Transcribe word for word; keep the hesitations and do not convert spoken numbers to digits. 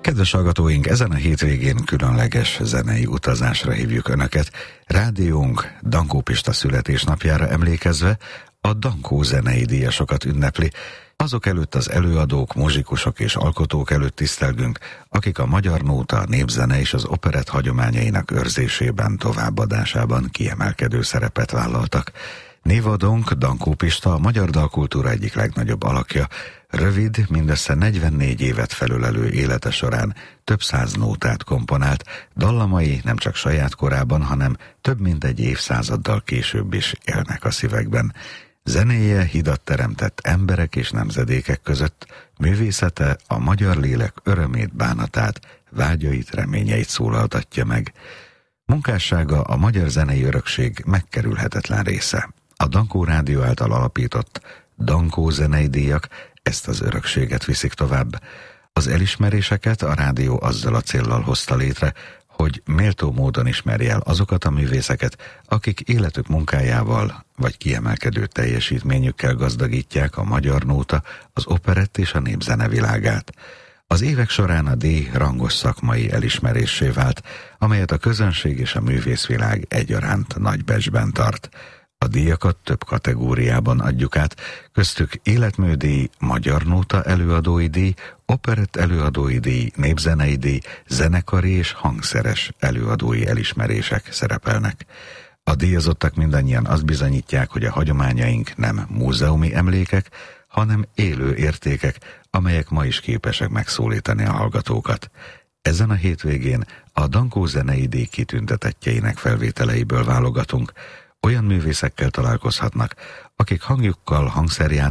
Kedves hallgatóink, ezen a hétvégén különleges zenei utazásra hívjuk Önöket. Rádiónk Dankó Pista születésnapjára emlékezve a Dankó zenei díjasokat ünnepli. Azok előtt az előadók, muzsikusok és alkotók előtt tisztelgünk, akik a magyar nóta, a népzene és az operett hagyományainak őrzésében, továbbadásában kiemelkedő szerepet vállaltak. Névadónk Dankó Pista a magyar dalkultúra egyik legnagyobb alakja. Rövid, mindössze negyvennégy évet felülelő élete során több száz nótát komponált, dallamai nem csak saját korában, hanem több mint egy évszázaddal később is élnek a szívekben. Zenéje hidat teremtett emberek és nemzedékek között, művészete a magyar lélek örömét, bánatát, vágyait, reményeit szólaltatja meg. Munkássága a magyar zenei örökség megkerülhetetlen része. A Dankó Rádió által alapított Dankó zenei díjak ezt az örökséget viszik tovább. Az elismeréseket a rádió azzal a céllal hozta létre, hogy méltó módon ismerje el azokat a művészeket, akik életük munkájával vagy kiemelkedő teljesítményükkel gazdagítják a magyar nóta, az operett és a népzene világát. Az évek során a díj rangos szakmai elismeréssé vált, amelyet a közönség és a művészvilág egyaránt nagy becsben tart. A díjakat több kategóriában adjuk át, köztük életműdíj, magyar nóta előadói díj, operett előadói díj, népzenei díj, zenekari és hangszeres előadói elismerések szerepelnek. A díjazottak mindannyian azt bizonyítják, hogy a hagyományaink nem múzeumi emlékek, hanem élő értékek, amelyek ma is képesek megszólítani a hallgatókat. Ezen a hétvégén a Dankó zenei díj kitüntetettjeinek felvételeiből válogatunk. Olyan művészekkel találkozhatnak, akik hangjukkal, hangszerjátszókkal